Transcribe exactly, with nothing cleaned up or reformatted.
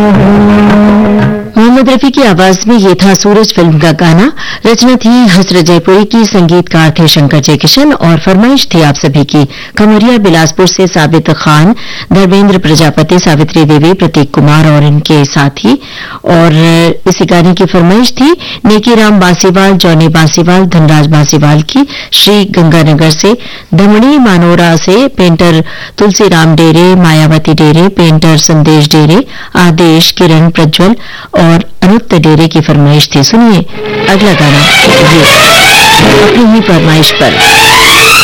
मोहम्मद रफी की आवाज में ये था सूरज फिल्म का गाना। रचना थी हसरत जयपुरी की, संगीतकार थे शंकर जयकिशन और फरमाइश थी आप सभी की खमरिया बिलासपुर से साबित खान, धर्मेंद्र प्रजापति, सावित्री देवी, प्रतीक कुमार और इनके साथी। और इसी गाने की फरमाइश थी नेकीराम बासीवाल, जॉनी बासीवाल, धनराज बासीवाल की, श्री गंगानगर से, धमनी मानोरा से पेंटर तुलसीराम डेरे, मायावती डेरे, पेंटर संदेश डेरे, आदेश, किरण, प्रज्वल और अनुत्त डेरे की फरमाइश थी। सुनिए अगला गाना ये अपनी ही फरमाइश पर।